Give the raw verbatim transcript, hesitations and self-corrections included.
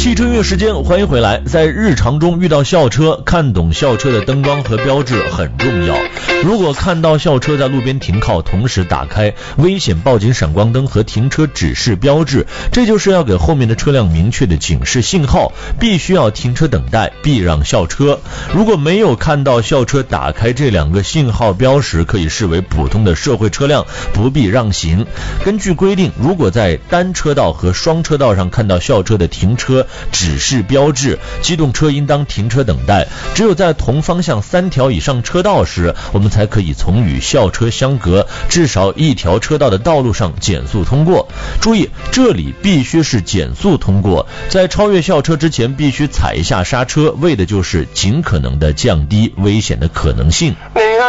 汽车音乐时间，欢迎回来。在日常中遇到校车，看懂校车的灯光和标志很重要。如果看到校车在路边停靠，同时打开危险报警闪光灯和停车指示标志，这就是要给后面的车辆明确的警示信号，必须要停车等待，避让校车。如果没有看到校车打开这两个信号标识，可以视为普通的社会车辆，不必让行。根据规定，如果在单车道和双车道上看到校车的停车指示标志，机动车应当停车等待。只有在同方向三条以上车道时，我们才可以从与校车相隔至少一条车道的道路上减速通过。注意，这里必须是减速通过，在超越校车之前必须踩一下刹车，为的就是尽可能的降低危险的可能性。